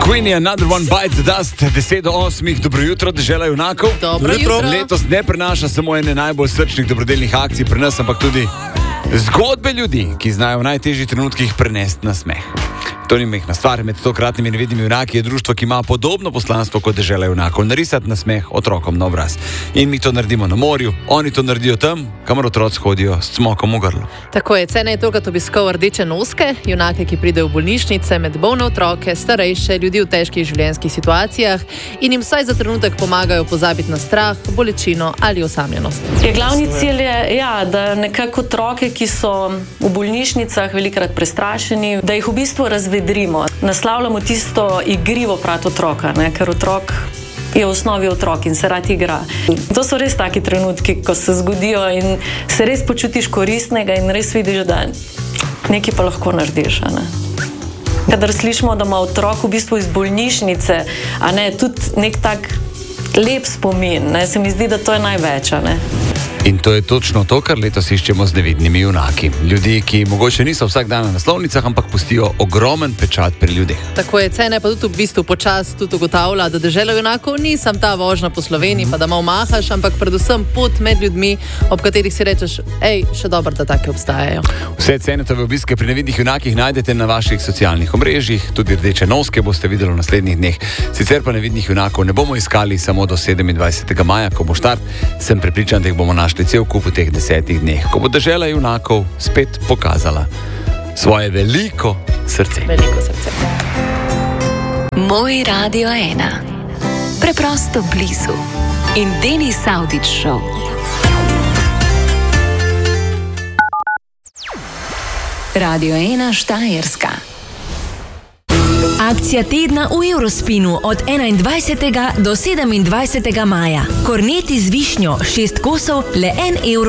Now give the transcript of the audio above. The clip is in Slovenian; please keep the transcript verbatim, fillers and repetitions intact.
Queen je Another One Bites the Dust, deset do osmih, dobro jutro, dežela junakov. Dobro jutro. Letos ne prenaša samo ene najbolj srčnih dobrodelnih akcij pri nas, ampak tudi zgodbe ljudi, ki znajo v najtežjih trenutkih prenesti na smeh. To ni mehna stvar, med tokratnimi nevidnimi junaki je društvo, ki ima podobno poslanstvo kot dežela junakov, narisati na smeh otrokom na obraz. In mi to naredimo na morju, oni to naredijo tam, kamor otroci hodijo s cmokom v grlu. Tako je, Cene je tokrat obiskal Rdeče noske, junake, ki pridejo v bolnišnice med bolne otroke, starejše, ljudi v težkih življenjskih situacijah in jim vsaj za trenutek pomagajo pozabiti na strah, bolečino ali osamljenost. Je glavni cilj je, ja, da nekako otroke, ki so v bolnišnicah velikrat prestrašeni, da jih v bistvu razvedemo. Naslavljamo tisto igrivo prat otroka, ne? Ker otrok je v osnovi otrok in se rad igra. To so res taki trenutki, ko se zgodijo in se res počutiš koristnega in res vidiš, da nekaj pa lahko narediš. Ne? Kadar slišimo, da ima otrok v bistvu iz bolnišnice, a ne, tudi nek tak lep spomin, ne? Se mi zdi, da to je največ. Ne? In to je točno to, kar letos iščemo z nevidnimi junaki. Ljudi, ki mogoče niso vsak dan na naslovnicah, ampak pustijo ogromen pečat pri ljudeh. Tako je, Cene pa tudi v bistvu počas tudi ugotavlja, da dežela junakov ni sam ta vožnja po Sloveniji, pa da malo mahaš, ampak predvsem pot med ljudmi, ob katerih si rečeš, ej, še dobro, da take obstajajo. Vse Cenetove obiske pri nevidnih junakih najdete na vaših socialnih omrežjih, tudi Rdeče noske boste videli v naslednjih dneh. Sicer pa nevidnih junakov ne bomo iskali samo do sedemindvajsetega maja, ko bo štart, sem prepričan, da jih bomo našli cel kup v teh desetih dneh, ko bo dežela junakov spet pokazala svoje veliko srce. Veliko srce. Moj Radio ena. Preprosto blizu. In Denis Avdić Show. Radio ena Štajerska. Akcija tedna v Eurospinu od enaindvajsetega do sedemindvajsetega maja. Korneti z višnjo, šest kosov, le en evro.